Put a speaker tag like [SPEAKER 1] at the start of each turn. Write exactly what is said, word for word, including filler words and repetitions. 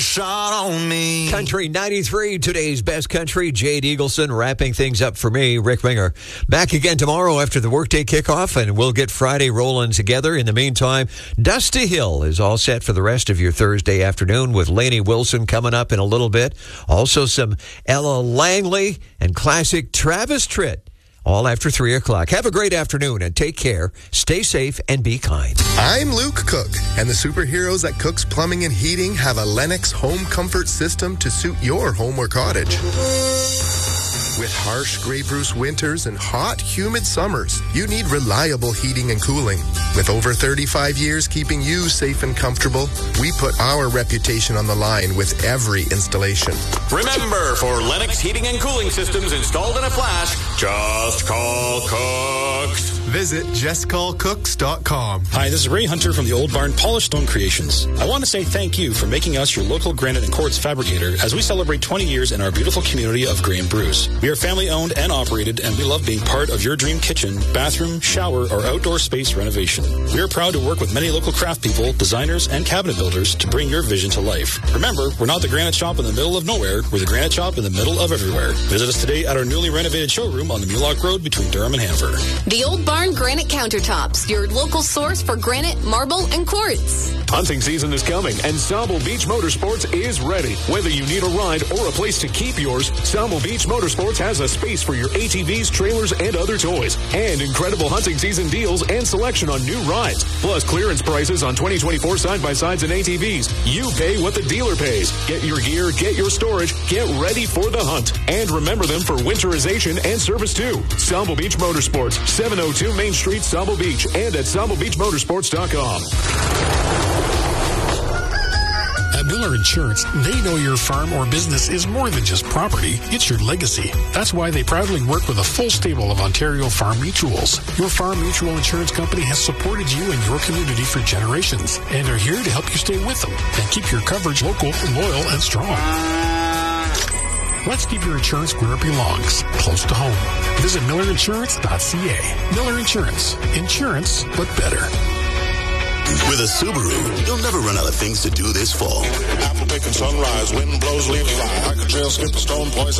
[SPEAKER 1] Shot on me.
[SPEAKER 2] Country ninety-three, today's best country. Jade Eagleson wrapping things up for me, Rick Winger. Back again tomorrow after the workday kickoff, and we'll get Friday rolling together. In the meantime, Dusty Hill is all set for the rest of your Thursday afternoon with Lainey Wilson coming up in a little bit. Also some Ella Langley and classic Travis Tritt. All after three o'clock. Have a great afternoon and take care. Stay safe and be kind.
[SPEAKER 3] I'm Luke Cook, and the superheroes at Cook's Plumbing and Heating have a Lennox home comfort system to suit your home or cottage. With harsh Grey Bruce winters and hot, humid summers, you need reliable heating and cooling. With over thirty-five years keeping you safe and comfortable, we put our reputation on the line with every installation.
[SPEAKER 4] Remember, for Lennox heating and cooling systems installed in a flash, just call Cooks.
[SPEAKER 3] Visit just call cooks dot com.
[SPEAKER 5] Hi, this is Ray Hunter from the Old Barn Polished Stone Creations. I want to say thank you for making us your local granite and quartz fabricator as we celebrate twenty years in our beautiful community of Grey and Bruce. We are family owned and operated, and we love being part of your dream kitchen, bathroom, shower, or outdoor space renovation. We are proud to work with many local craft people, designers, and cabinet builders to bring your vision to life. Remember, we're not the granite shop in the middle of nowhere. We're the granite shop in the middle of everywhere. Visit us today at our newly renovated showroom on the Mulock Road between Durham and Hanover.
[SPEAKER 6] The Old Barn Granite Countertops, your local source for granite, marble, and quartz.
[SPEAKER 7] Hunting season is coming, and Sawmill Beach Motorsports is ready. Whether you need a ride or a place to keep yours, Sawmill Beach Motorsports has a space for your A T Vs, trailers, and other toys. And incredible hunting season deals and selection on new rides. Plus clearance prices on twenty twenty-four side-by-sides and A T Vs. You pay what the dealer pays. Get your gear, get your storage, get ready for the hunt. And remember them for winterization and service too. Sawmill Beach Motorsports, seven oh two Main Street, Sawmill Beach, and at sawmill beach motorsports dot com.
[SPEAKER 8] At Miller Insurance, they know your farm or business is more than just property. It's your legacy. That's why they proudly work with a full stable of Ontario Farm Mutuals. Your Farm Mutual Insurance Company has supported you and your community for generations and are here to help you stay with them and keep your coverage local, loyal, and strong. Let's keep your insurance where it belongs, close to home. Visit miller insurance dot c a. Miller Insurance. Insurance, but better.
[SPEAKER 9] With a Subaru, you'll never run out of things to do this fall.
[SPEAKER 10] Apple picking sunrise, wind blows leaves fly. I could trail skip a stone poison.